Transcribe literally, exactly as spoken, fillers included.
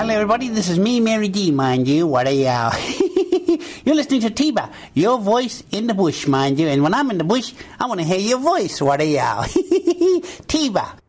Hello, everybody. This is me, Mary D, mind you. What a yow. You're listening to Tiba, your voice in the bush, mind you. And when I'm in the bush, I want to hear your voice. What a yow. Tiba.